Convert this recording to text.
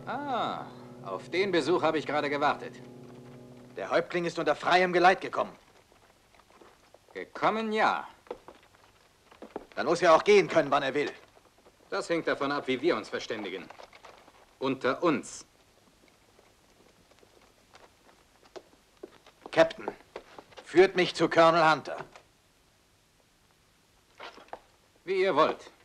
Ah, auf den Besuch habe ich gerade gewartet. Der Häuptling ist unter freiem Geleit gekommen. Gekommen, ja. Dann muss er auch gehen können, wann er will. Das hängt davon ab, wie wir uns verständigen. Unter uns. Captain, führt mich zu Colonel Hunter. Wie ihr wollt.